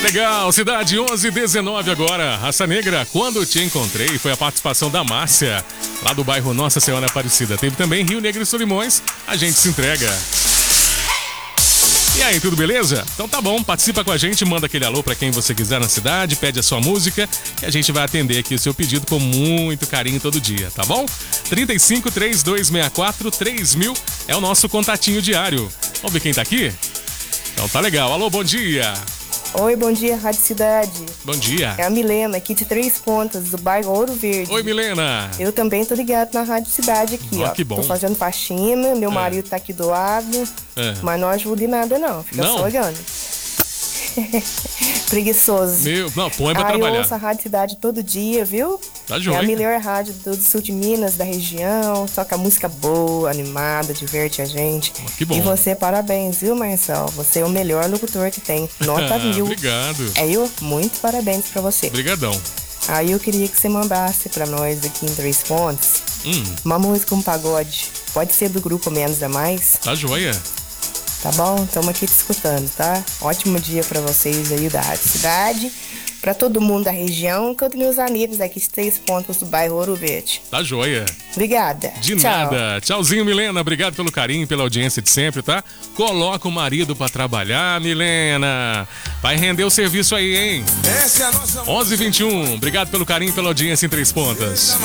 Legal, Cidade 11:19 agora. Raça Negra, Quando Te Encontrei, foi a participação da Márcia, lá do bairro Nossa Senhora Aparecida. Teve também Rio Negro e Solimões, A Gente Se Entrega. E aí, tudo beleza? Então tá bom, participa com a gente, manda aquele alô pra quem você quiser na cidade, pede a sua música, que a gente vai atender aqui o seu pedido com muito carinho todo dia, tá bom? 35 3264 3000 é o nosso contatinho diário. Vamos ver quem tá aqui? Então tá legal. Alô, bom dia. Oi, bom dia, Rádio Cidade. Bom dia. É a Milena, aqui de Três Pontas, do bairro Ouro Verde. Oi, Milena. Eu também tô ligado na Rádio Cidade aqui, ó. Que bom. Tô fazendo faxina, meu marido tá aqui do lado, mas não ajuda em nada não, fica só olhando. Preguiçoso. Não, põe pra trabalhar. Eu ouço a Rádio Cidade todo dia, viu? Tá joia. É a melhor rádio do sul de Minas, da região. Toca música boa, animada, diverte a gente. Que bom. E você, parabéns, viu, Marcel? Você é o melhor locutor que tem. Nota 1000. Obrigado. Muito parabéns pra você. Obrigadão. Aí eu queria que você mandasse pra nós aqui em Três Pontos uma música, um pagode. Pode ser do grupo Menos é Mais. Tá joia. Tá bom? Estamos aqui te escutando, tá? Ótimo dia pra vocês aí da Rádio Cidade, pra todo mundo da região, quanto meus amigos aqui de Três Pontos do bairro Ouro Verde. Tá joia. Obrigada. De Tchau. nada. Tchauzinho, Milena. Obrigado pelo carinho, pela audiência de sempre, tá? Coloca o marido pra trabalhar, Milena. Vai render o serviço aí, hein? 11:21. Obrigado pelo carinho, pela audiência em Três Pontas.